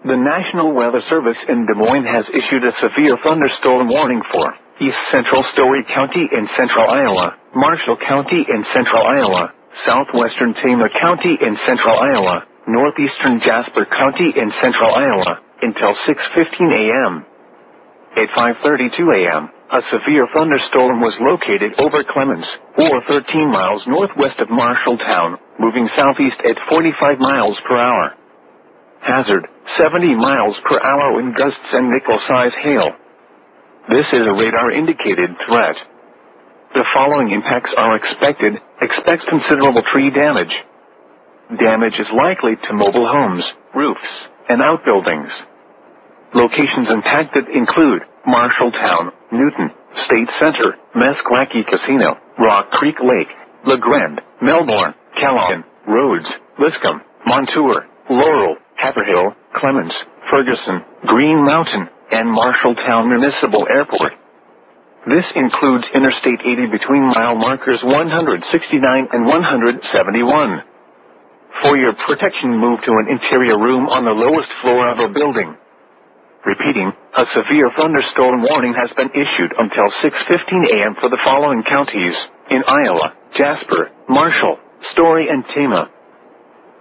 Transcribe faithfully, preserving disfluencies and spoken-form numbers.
The National Weather Service in Des Moines has issued a severe thunderstorm warning for East Central Story County in central Iowa, Marshall County in central Iowa, southwestern Tama County in central Iowa, northeastern Jasper County in central Iowa, until six fifteen a m At five thirty-two a m, a severe thunderstorm was located over Clemens, or thirteen miles northwest of Marshalltown, moving southeast at forty-five miles per hour. Hazard, seventy miles per hour wind gusts and nickel-size hail. This is a radar-indicated threat. The following impacts are expected. Expect considerable tree damage. Damage is likely to mobile homes, roofs, and outbuildings. Locations impacted include Marshalltown, Newton, State Center, Meskwaki Casino, Rock Creek Lake, La Grande, Melbourne, Callahan, Rhodes, Liscombe, Montour, Laurel, Haverhill, Clemens, Ferguson, Green Mountain, and Marshalltown Municipal Airport. This includes Interstate eighty between mile markers one hundred sixty-nine and one hundred seventy-one. For your protection, move to an interior room on the lowest floor of a building. Repeating, a severe thunderstorm warning has been issued until six fifteen a m for the following counties in Iowa: Jasper, Marshall, Story, and Tama.